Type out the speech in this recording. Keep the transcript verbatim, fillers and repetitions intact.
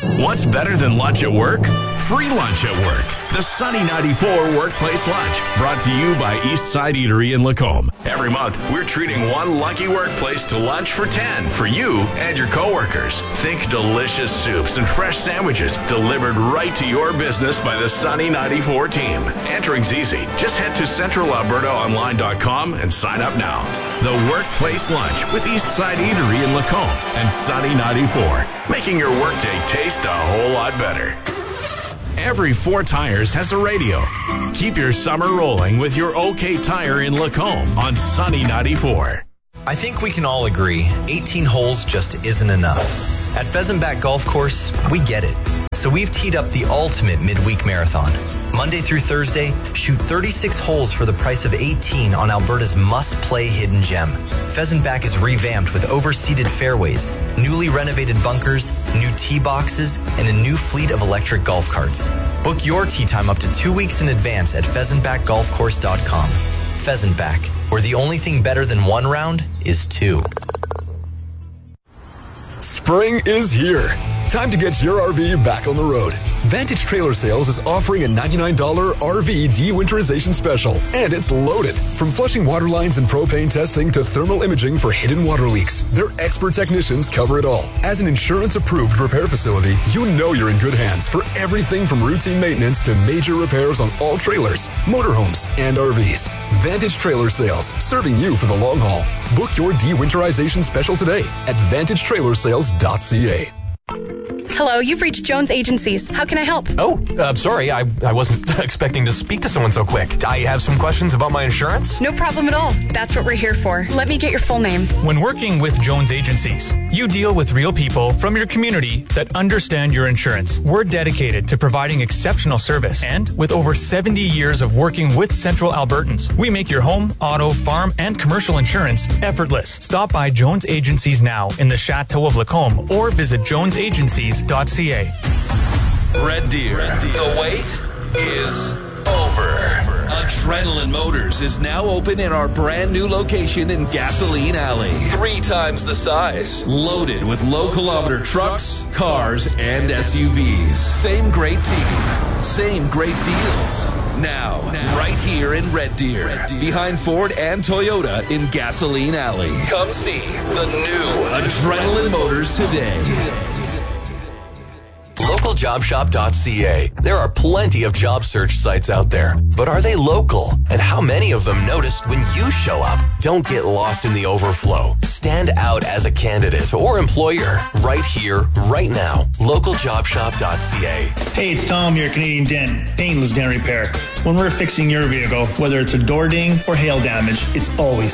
What's better than lunch at work? Free lunch at work. The Sunny ninety-four Workplace Lunch, brought to you by Eastside Eatery in Lacombe. Every month, we're treating one lucky workplace to lunch for ten for you and your coworkers. Think delicious soups and fresh sandwiches delivered right to your business by the Sunny ninety-four team. Entering's easy. Just head to central alberta online dot com and sign up now. The Workplace Lunch with Eastside Eatery in Lacombe and Sunny ninety-four, making your workday taste a whole lot better. Every Four Tires has a radio. Keep your summer rolling with your OK Tire in Lacombe on Sunny ninety-four. I think we can all agree eighteen holes just isn't enough. At Pheasant Back Golf Course, we get it. So we've teed up the ultimate midweek marathon. Monday through Thursday, shoot thirty-six holes for the price of eighteen on Alberta's must-play hidden gem. Pheasant Back is revamped with overseeded fairways, newly renovated bunkers, new tee boxes, and a new fleet of electric golf carts. Book your tee time up to two weeks in advance at pheasant back golf course dot com. Pheasant Back, where the only thing better than one round is two. Spring is here. Time to get your R V back on the road. Vantage Trailer Sales is offering a ninety-nine dollars R V de-winterization special, and it's loaded. From flushing water lines and propane testing to thermal imaging for hidden water leaks, their expert technicians cover it all. As an insurance-approved repair facility, you know you're in good hands for everything from routine maintenance to major repairs on all trailers, motorhomes, and R Vs. Vantage Trailer Sales, serving you for the long haul. Book your de-winterization special today at vantage trailer sales dot c a. Hello, you've reached Jones Agencies. How can I help? Oh, uh, sorry, I, I wasn't expecting to speak to someone so quick. I have some questions about my insurance. No problem at all. That's what we're here for. Let me get your full name. When working with Jones Agencies, you deal with real people from your community that understand your insurance. We're dedicated to providing exceptional service, and with over seventy years of working with Central Albertans, we make your home, auto, farm, and commercial insurance effortless. Stop by Jones Agencies now in the Chateau of Lacombe or visit jones agencies dot c a. Red Deer. Red Deer. The wait is over. Adrenaline Motors is now open in our brand new location in Gasoline Alley. Three times the size. Loaded with low kilometer trucks, cars, and S U Vs. Same great team. Same great deals. Now, now right here in Red Deer, Red Deer, behind Ford and Toyota in Gasoline Alley. Come see the new Adrenaline Motors today. local job shop dot c a. There are plenty of job search sites out there, but are they local? And how many of them noticed when you show up? Don't get lost in the overflow. Stand out as a candidate or employer right here, right now. local job shop dot c a. Hey, it's Tom here, Canadian Dent, painless dent repair. When we're fixing your vehicle, whether it's a door ding or hail damage, it's always